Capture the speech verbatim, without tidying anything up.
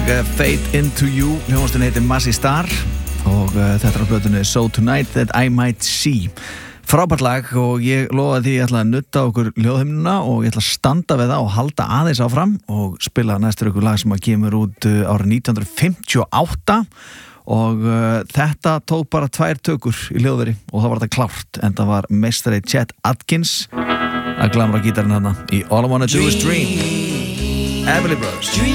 Fade Into You, hljóðastin heitir Massey Star og uh, þetta er á plötunni So Tonight That I Might See. Frábært lag og ég lofaði því ég ætla að nutta okkur hljóðhimnuna og ég ætla að standa við það og halda aðeins áfram og spila næstur ykkur lag sem að kemur út uh, árið nítján hundruð fimmtíu og átta og uh, þetta tók bara tvær tökur í hljóðveri og það var þetta klárt en það var meistari Chet Atkins að glamra gítarinn hana í All I Wanna Do Is Dream. Everly Brothers.